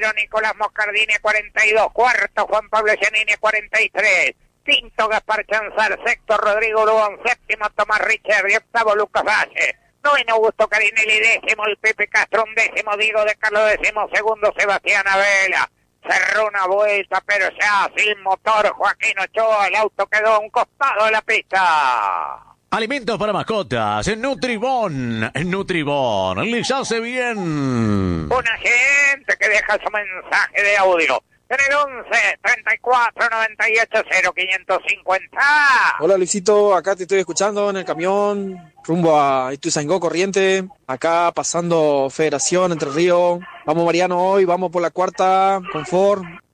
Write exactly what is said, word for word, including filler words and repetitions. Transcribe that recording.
Tercero, Nicolás Moscardini a cuarenta y dos. Cuarto, Juan Pablo Giannini a cuarenta y tres. Quinto, Gaspar Chanzar. Sexto, Rodrigo Lubón. Séptimo, Tomás Richard. Y octavo, Lucas Valle. Noveno, Augusto Carinelli. Décimo, el Pepe Castro. Un décimo, Diego de Carlos. Décimo segundo, Sebastián Abela. Cerró una vuelta, pero ya sin motor, Joaquín Ochoa. El auto quedó a un costado de la pista. Alimentos para mascotas, en Nutribón, en Nutribón, les hace bien. Una gente que deja su mensaje de audio en el once, treinta y cuatro, noventa y ocho, cero, quinientos cincuenta. Hola Luisito, acá te estoy escuchando en el camión, rumbo a Ituzaingó, Corriente, acá pasando Federación, Entre Ríos. Vamos Mariano hoy, vamos por la cuarta, confort,